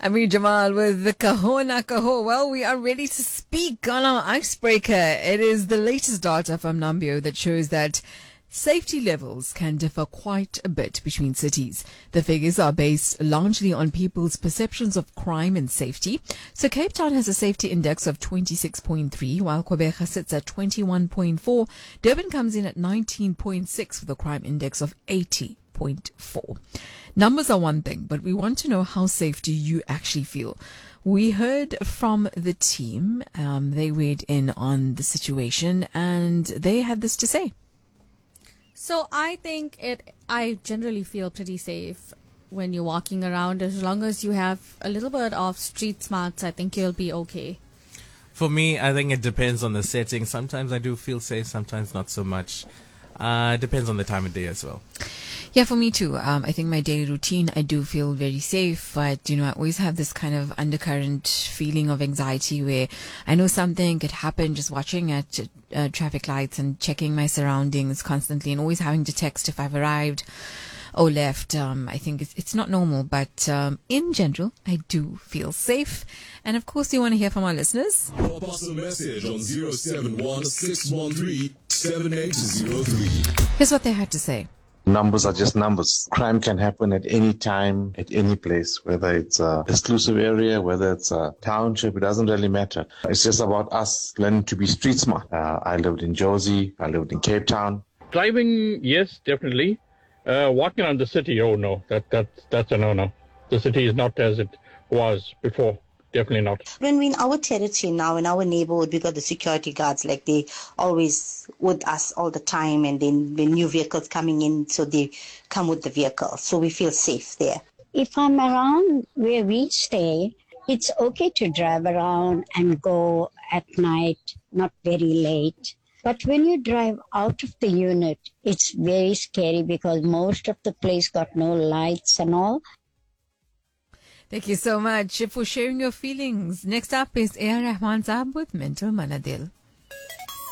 Amir Jamal with the Kahona Kaho. Well, we are ready to speak on our icebreaker. It is the latest data from Nambio that shows that safety levels can differ quite a bit between cities. The figures are based largely on people's perceptions of crime and safety. So Cape Town has a safety index of 26.3, while Gqeberha sits at 21.4. Durban comes in at 19.6 with a crime index of 80.4. Numbers are one thing, but we want to know, how safe do you actually feel? We heard from the team. They weighed in on the situation and they had this to say. So I generally feel pretty safe when you're walking around. As long as you have a little bit of street smarts, I think you'll be okay. For me, I think it depends on the setting. Sometimes I do feel safe, sometimes not so much. It depends on the time of day as well. Yeah, for me too. I think my daily routine, I do feel very safe, but I always have this kind of undercurrent feeling of anxiety where I know something could happen just watching at traffic lights and checking my surroundings constantly and always having to text if I've arrived or left. I think it's not normal, but in general, I do feel safe. And of course, you want to hear from our listeners. Pop us a message on 071-613-7803. Here's what they had to say. Numbers are just numbers. Crime can happen at any time, at any place, whether it's a exclusive area, whether it's a township, it doesn't really matter. It's just about us learning to be street smart. I lived in Jozi, I lived in Cape Town. Driving, yes, definitely. Walking around the city, oh no, that's a no-no. The city is not as it was before. Definitely not. When we're in our territory now, in our neighborhood, we got the security guards, like they always with us all the time, and then when new vehicles coming in, so they come with the vehicle, so we feel safe there. If I'm around where we stay, it's okay to drive around and go at night, not very late. But when you drive out of the unit, it's very scary because most of the place got no lights and all. Thank you so much for sharing your feelings. Next up is A.R. Rahman Saab with Mental Manadil.